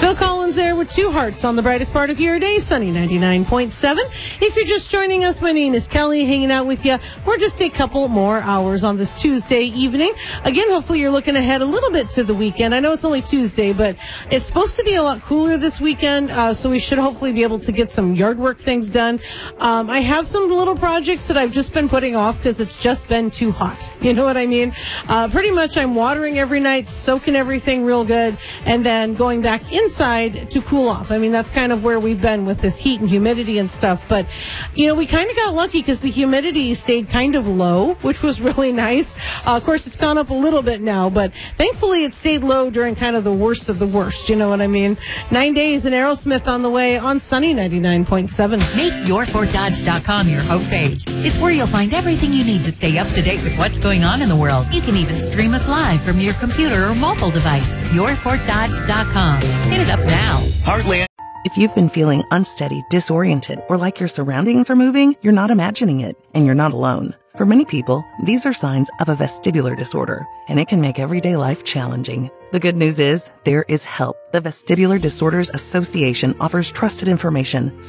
Phil Collins there with Two Hearts on the brightest part of your day, Sunny 99.7. If you're just joining us, my name is Kelly, hanging out with you for just a couple more hours on this Tuesday evening. Again, hopefully you're looking ahead a little bit to the weekend. I know it's only Tuesday, but it's supposed to be a lot cooler this weekend, so we should hopefully be able to get some yard work things done. I have some little projects that I've just been putting off because it's just been too hot. You know what I mean? Pretty much I'm watering every night, soaking everything real good, and then going back inside to cool off. I mean, that's kind of where we've been with this heat and humidity and stuff. But, you know, we kind of got lucky because the humidity stayed kind of low, which was really nice. Of course, it's gone up a little bit now, but thankfully it stayed low during kind of the worst of the worst. You know what I mean? 9 days in Aerosmith on the way on Sunny 99.7. Make YourFortDodge.com your homepage. It's where you'll find everything you need to stay up to date with what's going on in the world. You can even stream us live from your computer or mobile device. YourFortDodge.com. Hit it up now. Heartland. If you've been feeling unsteady, disoriented, or like your surroundings are moving, you're not imagining it, and you're not alone. For many people, these are signs of a vestibular disorder, and it can make everyday life challenging. The good news is, there is help. The Vestibular Disorders Association offers trusted information,